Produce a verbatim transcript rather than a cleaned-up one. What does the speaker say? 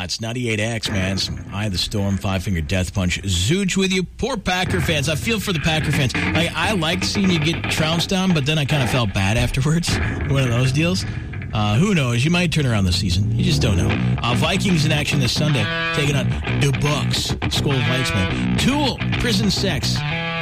it's ninety-eight X, man. Some Eye of the Storm, Five Finger Death Punch. Zooch with you. Poor Packer fans. I feel for the Packer fans. Like, I liked seeing you get trounced on, but then I kind of felt bad afterwards. One of those deals. Uh, who knows? You might turn around this season. You just don't know. Uh, Vikings in action this Sunday, taking on the Bucks. Skull Vikes, man. Tool, Prison Sex.